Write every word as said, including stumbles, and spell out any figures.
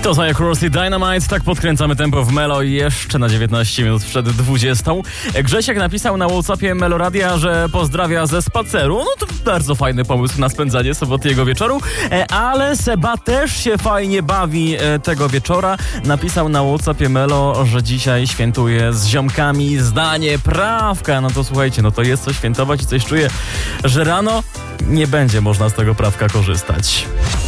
To za Crossy Dynamite, tak podkręcamy tempo w Melo jeszcze na dziewiętnaście minut przed dwudziestą. Grzesiek napisał na WhatsAppie Meloradia, że pozdrawia ze spaceru. No to bardzo fajny pomysł na spędzanie sobotniego wieczoru, ale Seba też się fajnie bawi tego wieczora. Napisał na WhatsAppie Melo, że dzisiaj świętuje z ziomkami zdanie prawka. No to słuchajcie, no to jest co świętować i coś czuję, że rano nie będzie można z tego prawka korzystać.